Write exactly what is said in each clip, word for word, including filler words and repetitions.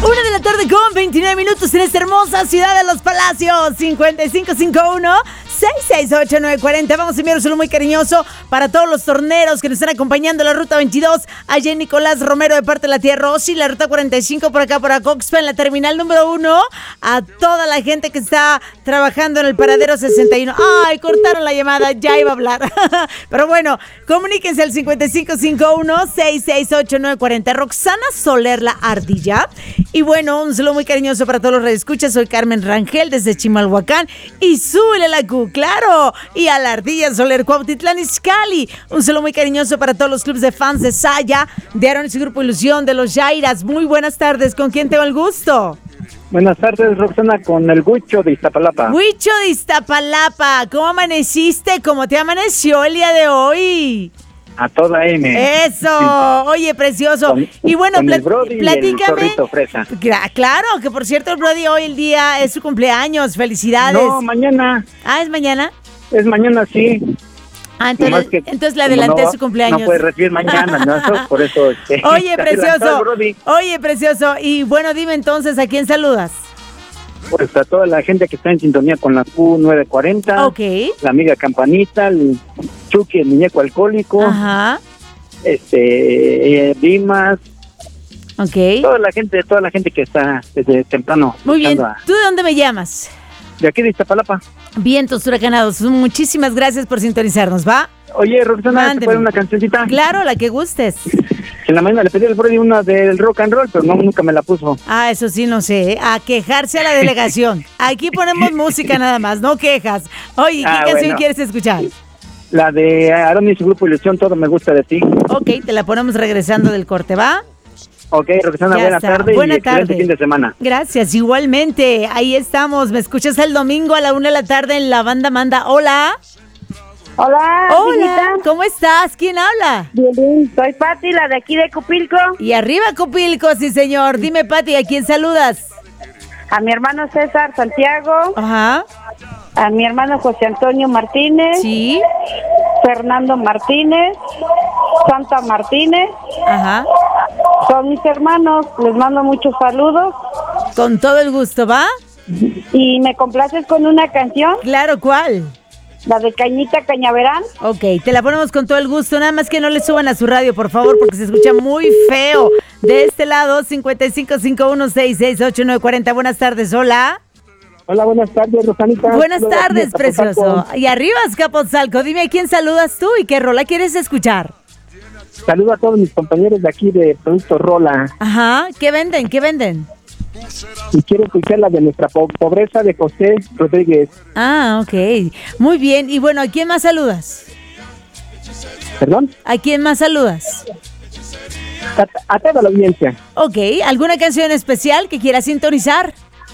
Una de la tarde con veintinueve minutos en esta hermosa ciudad de Los Palacios. cincuenta y cinco cincuenta y uno, sesenta y seis ocho nueve cuarenta. Vamos a enviar un saludo muy cariñoso para todos los torneros que nos están acompañando en la ruta veintidós. Allá Nicolás Romero de parte de la tía Rosy, la ruta cuarenta y cinco por acá por Acoxpa, en la terminal número uno. A toda la gente que está trabajando en el paradero sesenta y uno. Ay, cortaron la llamada, ya iba a hablar. Pero bueno, comuníquense al cincuenta y cinco cincuenta y uno, sesenta y seis ocho nueve cuarenta. Roxana Soler, la ardilla. Y bueno, un saludo muy cariñoso para todos los radioescuchas. Soy Carmen Rangel desde Chimalhuacán. Y súbele la Q, claro. Y a la ardilla Soler, Cuautitlán Izcalli. Un saludo muy cariñoso para todos los clubes de fans de Saya, de Aaron y su grupo Ilusión, de los Jairas. Muy buenas tardes. ¿Con quién tengo el gusto? Buenas tardes, Roxana, con el Huicho de Iztapalapa. Huicho de Iztapalapa. ¿Cómo amaneciste? ¿Cómo te amaneció el día de hoy? A toda M. Eso, oye, precioso. Con, y bueno, con plat- el Brody platícame. Y el fresa. Claro, que por cierto, el Brody hoy el día es su cumpleaños. Felicidades. No, mañana. Ah, ¿es mañana? Es mañana, sí. Ah, entonces, que, entonces le adelanté no, su cumpleaños. No puede recibir mañana, ¿no? Eso, por eso. Este, oye, precioso. Oye, precioso. Y bueno, dime entonces, ¿a quién saludas? Pues a toda la gente que está en sintonía con la Q nueve cuarenta. Ok. La amiga Campanita, el Chucky, el muñeco alcohólico. Ajá. Este, eh, Dimas. Ok. Toda la gente, toda la gente que está desde temprano. Muy bien. A, ¿Tú de dónde me llamas? De aquí de Iztapalapa. Vientos huracanados. Muchísimas gracias por sintonizarnos, ¿va? Oye, Roxana, ¿te puede una cancioncita? Claro, la que gustes. En la mañana le pedí al Brody una del rock and roll, pero no, nunca me la puso. Ah, eso sí, no sé. ¿eh? A quejarse a la delegación. Aquí ponemos música nada más, no quejas. Oye, ¿qué ah, canción bueno. quieres escuchar? La de Aaron y su grupo Ilusión, Todo Me Gusta de Ti. Ok, te la ponemos regresando del corte, ¿va? Ok, Roxana, buena tarde buena y tarde. excelente fin de semana. Gracias, igualmente. Ahí estamos. ¿Me escuchas el domingo a la una de la tarde en La Banda Manda? Hola. Hola. Hola, Anita. ¿Cómo estás? ¿Quién habla? Bien, bien. Soy Pati, la de aquí de Copilco. Y arriba Copilco, sí señor. Dime, Pati, ¿a quién saludas? A mi hermano César Santiago. Ajá. A mi hermano José Antonio Martínez. Sí. Fernando Martínez. Santa Martínez. Ajá. Son mis hermanos. Les mando muchos saludos. Con todo el gusto, ¿va? ¿Y me complaces con una canción? Claro, ¿cuál? La de Cañita Cañaverán. Ok, te la ponemos con todo el gusto. Nada más que no le suban a su radio, por favor, porque se escucha muy feo. De este lado, cincuenta y cinco cincuenta y uno, sesenta y seis ocho nueve cuarenta. Buenas tardes, hola. Hola, buenas tardes, Rosanita. Buenas tardes, precioso. Y arriba, Escapotzalco. Dime a quién saludas tú y qué rola quieres escuchar. Saludo a todos mis compañeros de aquí de Producto Rola. Ajá, ¿qué venden? ¿Qué venden? Y quiero escuchar la de Nuestra po- Pobreza de José Rodríguez. Ah, ok. Muy bien. Y bueno, ¿a quién más saludas? ¿Perdón? ¿A quién más saludas? A, a toda la audiencia. Ok. ¿Alguna canción especial que quieras sintonizar?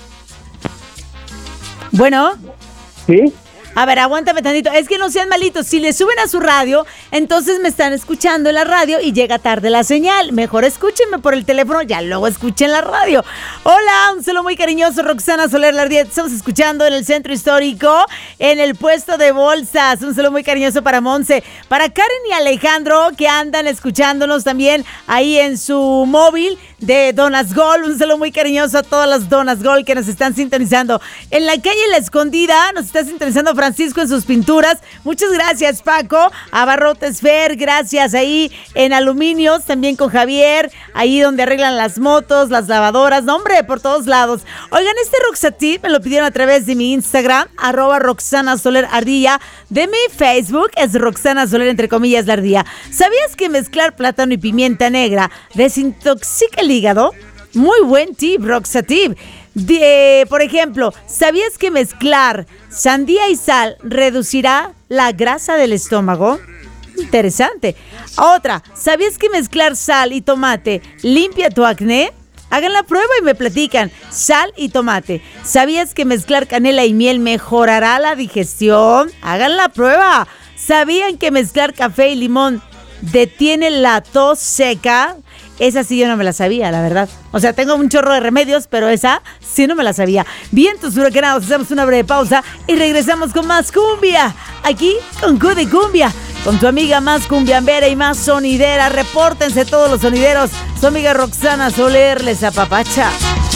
Bueno. ¿Sí? A ver, aguántame tantito. Es que no sean malitos. Si le suben a su radio, entonces me están escuchando en la radio y llega tarde la señal. Mejor escúchenme por el teléfono, ya luego escuchen la radio. Hola, un saludo muy cariñoso, Roxana Soler Lardía. Estamos escuchando en el Centro Histórico, en el puesto de bolsas. Un saludo muy cariñoso para Monse, para Karen y Alejandro, que andan escuchándonos también ahí en su móvil de Donas Gol. Un saludo muy cariñoso a todas las Donas Gol que nos están sintonizando. En la calle La Escondida nos está sintonizando Francisco en sus pinturas. Muchas gracias, Paco. A Barrotes Fer, gracias. Ahí en Aluminios, también con Javier, ahí donde arreglan las motos, las lavadoras, no hombre, por todos lados. Oigan, este Roxatip me lo pidieron a través de mi Instagram, arroba Roxana Soler Ardilla. De mi Facebook es Roxana Soler, entre comillas, la ardilla. ¿Sabías que mezclar plátano y pimienta negra desintoxica el hígado? Muy buen tip, Roxatip. De, por ejemplo, ¿sabías que mezclar sandía y sal reducirá la grasa del estómago? Interesante. Otra, ¿sabías que mezclar sal y tomate limpia tu acné? Hagan la prueba y me platican. Sal y tomate. ¿Sabías que mezclar canela y miel mejorará la digestión? Hagan la prueba. ¿Sabían que mezclar café y limón detiene la tos seca? Esa sí yo no me la sabía, la verdad. O sea, tengo un chorro de remedios, pero esa sí no me la sabía. Bien, tus huracanados, hacemos una breve pausa y regresamos con más cumbia. Aquí con Q de Cumbia, con tu amiga más cumbiambera y más sonidera. Repórtense todos los sonideros. Su amiga Roxana Soler les apapacha.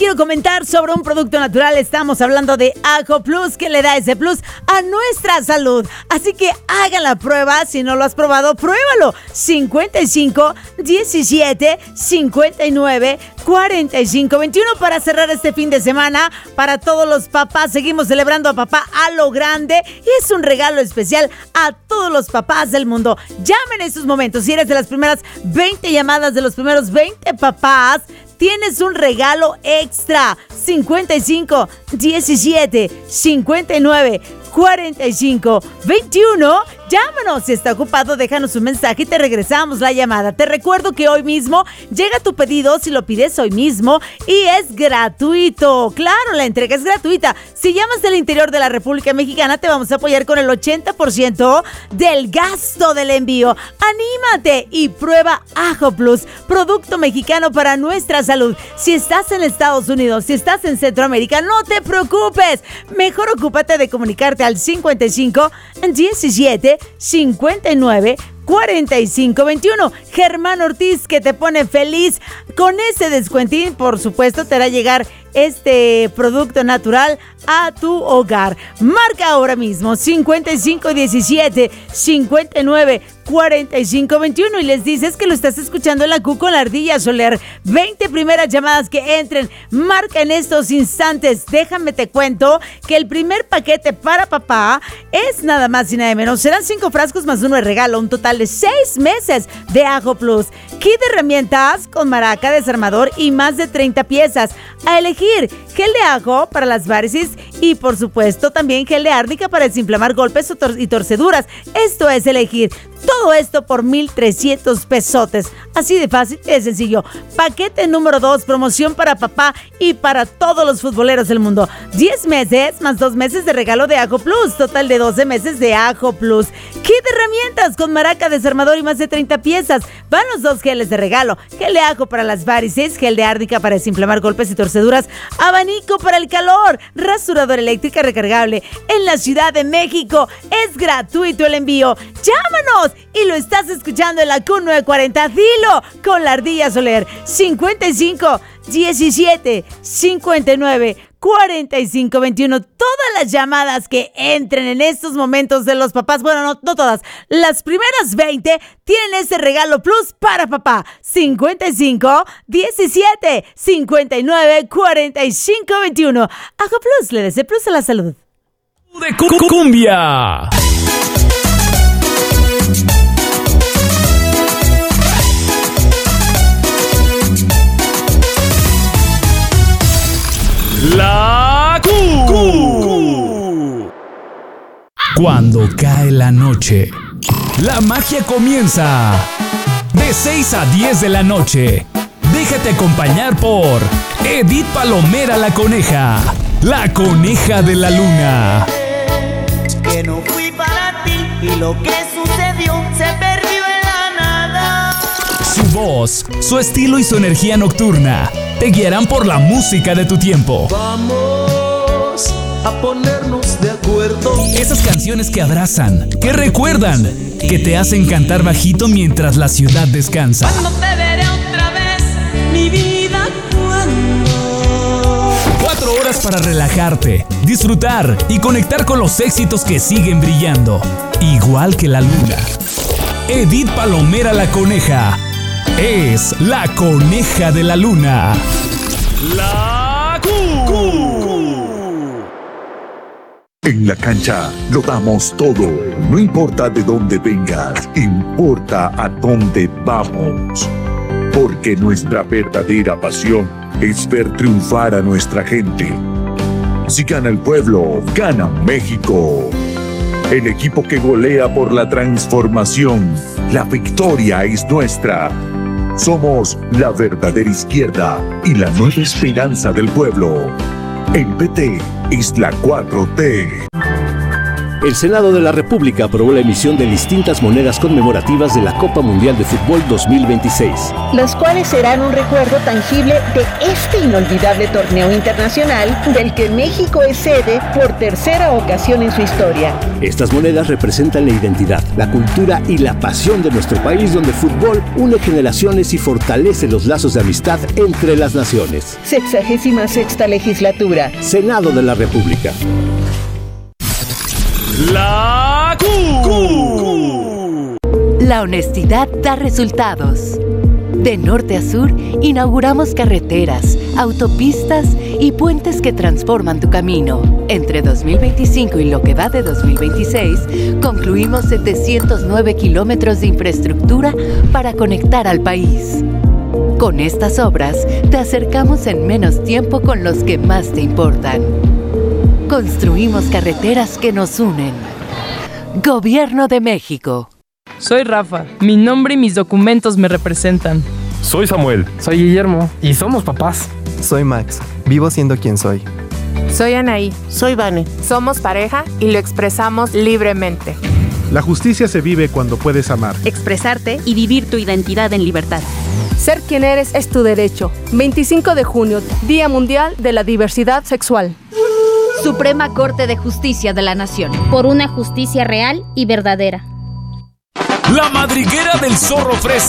quiero comentar sobre un producto natural. Estamos hablando de Ajo Plus, que le da ese plus a nuestra salud. Así que hagan la prueba. Si no lo has probado, pruébalo. cincuenta y cinco, diecisiete, cincuenta y nueve, cuarenta y cinco, veintiuno para cerrar este fin de semana. Para todos los papás, seguimos celebrando a papá a lo grande. Y es un regalo especial a todos los papás del mundo. Llamen en estos momentos. Si eres de las primeras veinte llamadas, de los primeros veinte papás, tienes un regalo extra. cincuenta y cinco, diecisiete, cincuenta y nueve, cuarenta y cinco, veintiuno. Llámanos. Si está ocupado, déjanos un mensaje y te regresamos la llamada. Te recuerdo que hoy mismo llega tu pedido, si lo pides hoy mismo, y es gratuito. Claro, la entrega es gratuita. Si llamas del interior de la República Mexicana, te vamos a apoyar con el ochenta por ciento del gasto del envío. Anímate y prueba Ajo Plus, producto mexicano para nuestra salud. Si estás en Estados Unidos, si estás en Centroamérica, no te preocupes. Mejor ocúpate de comunicarte al cincuenta y cinco, diecisiete, cincuenta y nueve, cuarenta y cinco, veintiuno. Germán Ortiz, que te pone feliz con ese descuentín. Por supuesto, te hará llegar este producto natural a tu hogar. Marca ahora mismo cincuenta y cinco, diecisiete, cincuenta y nueve, cuarenta y cinco, veintiuno y les dices que lo estás escuchando en la Q con la Ardilla Soler. veinte primeras llamadas que entren. Marca en estos instantes. Déjame te cuento que el primer paquete para papá es nada más y nada menos. Serán cinco frascos más uno de regalo. Un total de seis meses de Ajo Plus. Kit de herramientas con maraca, desarmador y más de treinta piezas. A elegir gel de ajo para las varices y por supuesto también gel de árnica para desinflamar golpes y torceduras. Esto es elegir. Todo esto por mil trescientos pesotes. Así de fácil y de sencillo. Paquete número dos, promoción para papá y para todos los futboleros del mundo. diez meses más dos meses de regalo de Ajo Plus. Total de doce meses de Ajo Plus. Kit de herramientas con maraca, desarmador y más de treinta piezas. Van los dos geles de regalo. Gel de ajo para las varices, gel de árnica para desinflamar golpes y torceduras, abanico para el calor, rasuradora eléctrica recargable. En la Ciudad de México es gratuito el envío. ¡Llámanos! Y lo estás escuchando en la Q novecientos cuarenta. Dilo con la Ardilla Soler. cincuenta y cinco, diecisiete, cincuenta y nueve, cuarenta y cinco, veintiuno. Todas las llamadas que entren en estos momentos de los papás, bueno, no, no todas, las primeras veinte tienen ese regalo plus para papá. cincuenta y cinco, diecisiete, cincuenta y nueve, cuarenta y cinco, veintiuno. Ajo Plus le desea plus a la salud. De cu- cumbia. La Q. Q. Cuando cae la noche, la magia comienza. De seis a diez de la noche, déjate acompañar por Edith Palomera la Coneja, la Coneja de la Luna. Que no fui para ti y lo que sucedió se perdió en la nada. Su voz, su estilo y su energía nocturna te guiarán por la música de tu tiempo. Vamos a ponernos de acuerdo. Esas canciones que abrazan, que recuerdan, que te hacen cantar bajito mientras la ciudad descansa. Cuando te veré otra vez, mi vida, cuando. Cuatro horas para relajarte, disfrutar y conectar con los éxitos que siguen brillando, igual que la luna. Edith Palomera la Coneja es la Coneja de la Luna. La Q. En la cancha lo damos todo. No importa de dónde vengas, importa a dónde vamos. Porque nuestra verdadera pasión es ver triunfar a nuestra gente. Si gana el pueblo, gana México. El equipo que golea por la transformación. La victoria es nuestra. Somos la verdadera izquierda y la nueva esperanza del pueblo. El P T es la cuatro T. El Senado de la República aprobó la emisión de distintas monedas conmemorativas de la Copa Mundial de Fútbol dos mil veintiséis, las cuales serán un recuerdo tangible de este inolvidable torneo internacional del que México es sede por tercera ocasión en su historia. Estas monedas representan la identidad, la cultura y la pasión de nuestro país, donde el fútbol une generaciones y fortalece los lazos de amistad entre las naciones. Sexagésima sexta legislatura. Senado de la República. La Q. La honestidad da resultados. De norte a sur, inauguramos carreteras, autopistas y puentes que transforman tu camino. Entre dos mil veinticinco y lo que va de dos mil veintiséis, concluimos setecientos nueve kilómetros de infraestructura para conectar al país. Con estas obras, te acercamos en menos tiempo con los que más te importan. Construimos carreteras que nos unen. Gobierno de México. Soy Rafa. Mi nombre y mis documentos me representan. Soy Samuel. Soy Guillermo. Y somos papás. Soy Max. Vivo siendo quien soy. Soy Anaí. Soy Vane. Somos pareja y lo expresamos libremente. La justicia se vive cuando puedes amar, expresarte y vivir tu identidad en libertad. Ser quien eres es tu derecho. veinticinco de junio, Día Mundial de la Diversidad Sexual. Suprema Corte de Justicia de la Nación. Por una justicia real y verdadera. La madriguera del zorro fresa